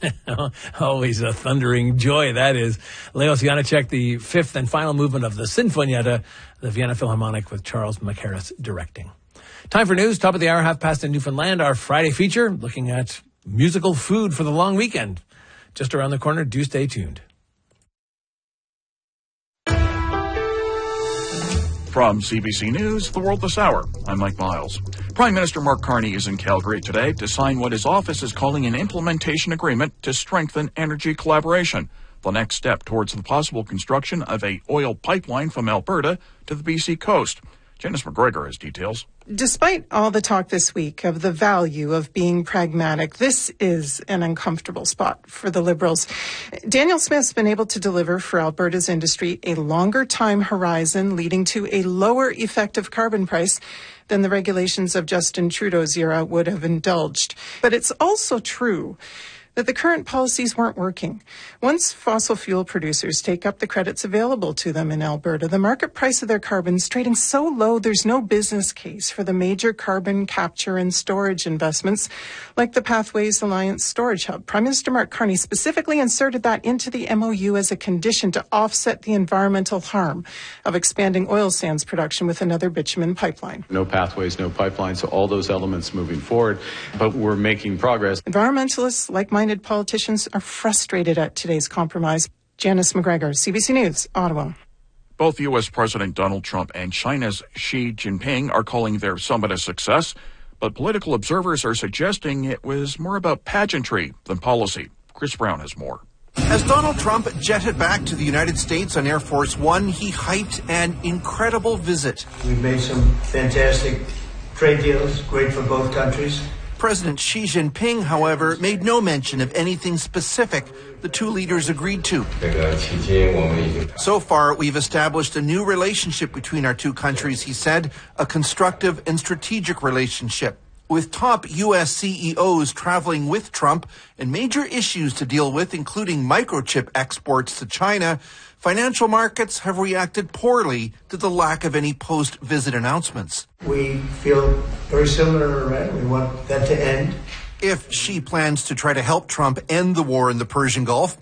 Always a thundering joy, that is. Leos Janáček, the fifth and final movement of the Sinfonietta, the Vienna Philharmonic with Charles Mackerras directing. Time for news. Top of the hour, half past in Newfoundland. Our Friday feature, looking at musical food for the long weekend. Just around the corner. Do stay tuned. From CBC News, The World This Hour, I'm Mike Miles. Prime Minister Mark Carney is in Calgary today to sign what his office is calling an implementation agreement to strengthen energy collaboration, the next step towards the possible construction of an oil pipeline from Alberta to the BC coast. Janice McGregor has details. Despite all the talk this week of the value of being pragmatic, this is an uncomfortable spot for the Liberals. Daniel Smith's been able to deliver for Alberta's industry a longer time horizon, leading to a lower effective carbon price than the regulations of Justin Trudeau's era would have indulged. But it's also true that the current policies weren't working. Once fossil fuel producers take up the credits available to them in Alberta, the market price of their carbon is trading so low there's no business case for the major carbon capture and storage investments like the Pathways Alliance Storage Hub. Prime Minister Mark Carney specifically inserted that into the MOU as a condition to offset the environmental harm of expanding oil sands production with another bitumen pipeline. No pathways, no pipeline, so all those elements moving forward, but we're making progress. Environmentalists, like-minded politicians, are frustrated at today's compromise. Janice McGregor, CBC News, Ottawa. Both U.S. President Donald Trump and China's Xi Jinping are calling their summit a success, but political observers are suggesting it was more about pageantry than policy. Chris Brown has more. As Donald Trump jetted back to the United States on Air Force One, he hyped an incredible visit. We've made some fantastic trade deals, great for both countries. President Xi Jinping, however, made no mention of anything specific the two leaders agreed to. So far, we've established a new relationship between our two countries, he said, a constructive and strategic relationship. With top U.S. CEOs traveling with Trump and major issues to deal with, including microchip exports to China, financial markets have reacted poorly to the lack of any post-visit announcements. We feel very similar, right? We want that to end. If Xi plans to try to help Trump end the war in the Persian Gulf,